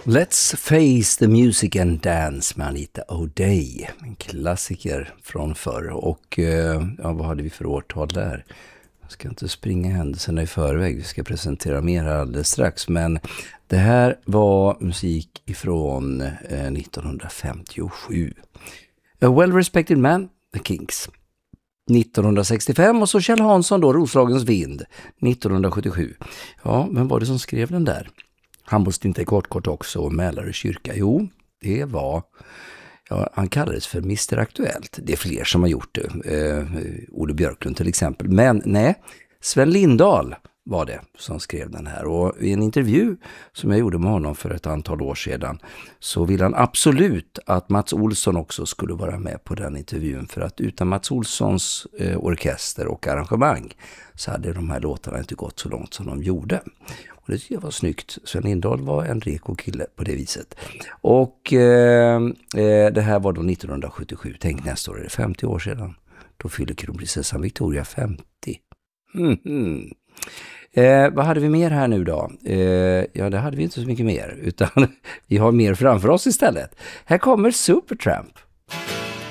Let's face the music and dance med Anita O'Day. En klassiker från förr. Och vad hade vi för årtal där? Jag ska inte springa händelserna i förväg. Vi ska presentera mer alldeles strax. Men det här var musik ifrån 1957. A well-respected man, The Kinks. 1965 och så Kjell Hansson då, Roslagens vind, 1977. Ja, vem var det som skrev den där? Handbollstinta i kort också, Mälarö kyrka. Jo, det var, han kallades för Mr. Aktuellt. Det är fler som har gjort det. Olle Björklund till exempel. Men nej, Sven Lindahl var det som skrev den här. Och i en intervju som jag gjorde med honom för ett antal år sedan så ville han absolut att Mats Olsson också skulle vara med på den intervjun. För att utan Mats Olssons orkester och arrangemang så hade de här låtarna inte gått så långt som de gjorde. Och det tycker jag var snyggt. Sven Lindahl var en reko kille på det viset. Och det här var då 1977. Tänk, nästa år är det 50 år sedan. Då fyller kronprinsessan Victoria 50. Vad hade vi mer här nu då? Det hade vi inte så mycket mer. Utan vi har mer framför oss istället. Här kommer Supertramp.